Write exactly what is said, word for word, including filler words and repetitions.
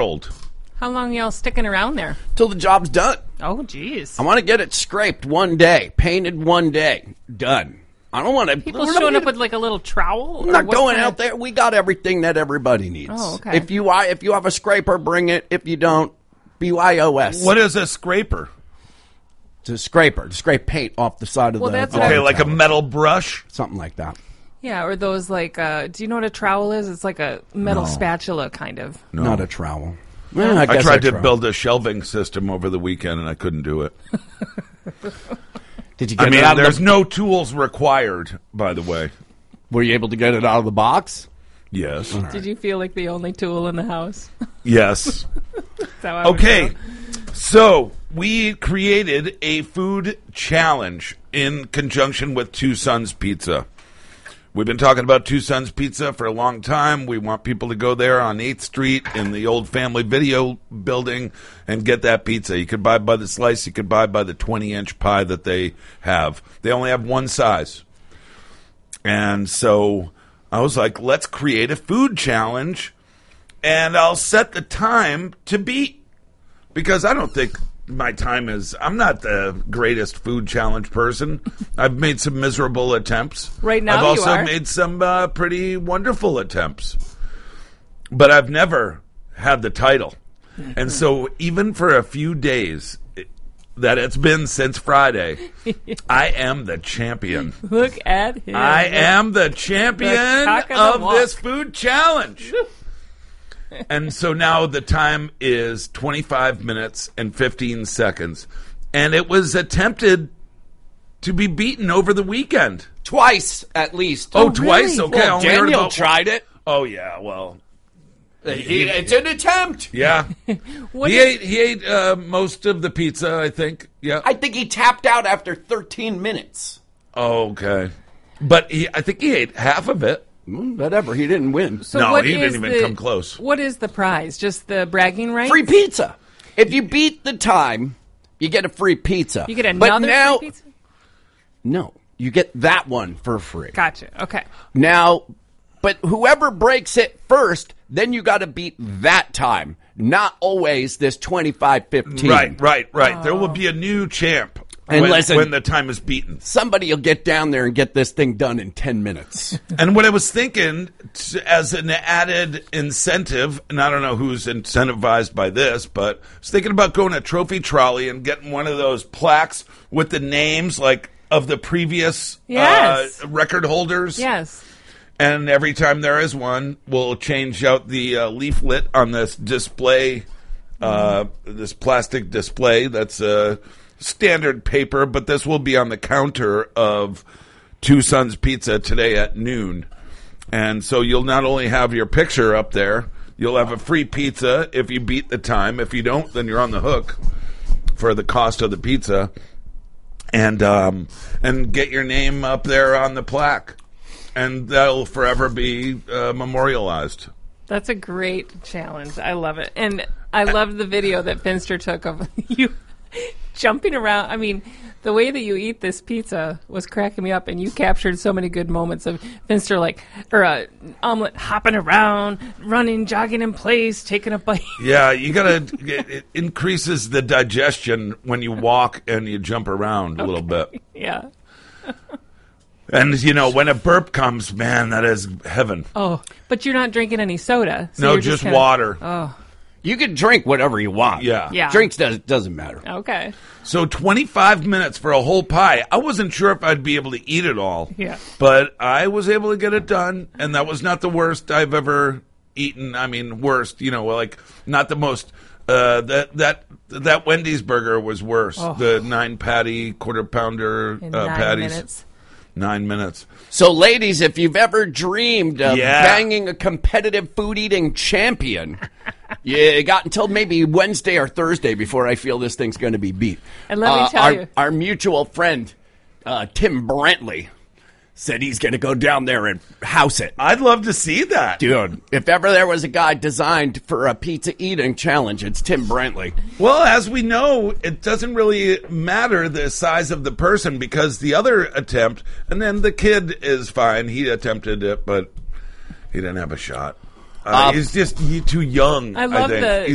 world. How long y'all sticking around there? Till the job's done. Oh, geez. I want to get it scraped one day, painted one day, done. I don't want to. People showing up with like a little trowel? I'm not going out there. We got everything that everybody needs. Oh, okay. If you if you have a scraper, bring it. If you don't, B Y O S. What is a scraper? It's a scraper to scrape paint off the side of Well, the. that's of what Okay, the like a tower. metal brush? Something like that. Yeah, or those like, uh, do you know what a trowel is? It's like a metal No. spatula, kind of. No. Not a trowel. Well, I, I guess tried a to trowel. build a shelving system over the weekend, and I couldn't do it. Did you get I mean, it out there's of the, no tools required, by the way. Were you able to get it out of the box? Yes. Did you feel like the only tool in the house? Yes. That's how I would Okay, feel. so we created a food challenge in conjunction with Two Sons Pizza. We've been talking about Two Sons Pizza for a long time. We want people to go there on eighth Street in the old Family Video building and get that pizza. You could buy by the slice. You could buy by the twenty-inch pie that they have. They only have one size. And so I was like, let's create a food challenge, and I'll set the time to beat. Because I don't think my time is... I'm not the greatest food challenge person. I've made some miserable attempts. Right now I've you also are. made some uh, pretty wonderful attempts. But I've never had the title. And so even for a few days that it's been since Friday, I am the champion. Look at him. I am the champion The cock of the of walk. this food challenge. And so now the time is twenty-five minutes and fifteen seconds. And it was attempted to be beaten over the weekend. Twice, at least. Oh, twice? Okay. I Well, only heard Daniel about- tried it. Oh, yeah, well, He, it's an attempt. yeah. What he is- ate, he ate uh, most of the pizza, I think. Yeah. I think he tapped out after thirteen minutes. Oh, okay. But he, I think he ate half of it. Mm, whatever, he didn't win. So No, what he didn't is even the- come close. What is the prize? Just the bragging rights? Free pizza. If you beat the time, you get a free pizza. You get But another now, free pizza? No, you get that one for free. Gotcha. Okay. Now, but whoever breaks it first, then you got to beat that time. Not always this twenty-five fifteen. Right, right, right. There will be a new champ And when, listen- when the time is beaten. Somebody will get down there and get this thing done in ten minutes. And what I was thinking, t- as an added incentive, and I don't know who's incentivized by this, but I was thinking about going to Trophy Trolley and getting one of those plaques with the names, like, of the previous Yes. uh, record holders. Yes. And every time there is one, we'll change out the uh, leaflet on this display, uh, this plastic display that's uh, standard paper, but this will be on the counter of Two Sons Pizza today at noon. And so you'll not only have your picture up there, you'll have a free pizza if you beat the time. If you don't, then you're on the hook for the cost of the pizza. And um, and get your name up there on the plaque. And that'll forever be uh, memorialized. That's a great challenge. I love it. And I love the video that Finster took of you jumping around. I mean, the way that you eat this pizza was cracking me up, and you captured so many good moments of Finster, like, or uh, Omelet hopping around, running, jogging in place, taking a bite. Yeah, you gotta. It, it increases the digestion when you walk and you jump around a little bit. Yeah. And you know, when a burp comes, man, that is heaven. Oh, but you're not drinking any soda. So no, you're just, kinda- water. Oh, You can drink whatever you want. Yeah. Yeah. Drinks does, doesn't matter. okay. So twenty-five minutes for a whole pie. I wasn't sure if I'd be able to eat it all. Yeah. But I was able to get it done, and that was not the worst I've ever eaten. I mean, worst, you know, like not the most. Uh, that that that Wendy's burger was worse. Oh. The nine patty quarter pounder In uh, nine patties. minutes. Nine minutes. So, ladies, if you've ever dreamed of Yeah. banging a competitive food eating champion, you got until maybe Wednesday or Thursday before I feel this thing's going to be beat. And let me Uh, tell our, you- our mutual friend uh, Tim Brantley said he's going to go down there and house it. I'd love to see that. Dude, if ever there was a guy designed for a pizza eating challenge, it's Tim Brantley. Well, as we know, it doesn't really matter the size of the person because the other attempt, and then the kid is fine. He attempted it, but he didn't have a shot. Uh, Um, he's just he, too young. I love think. the-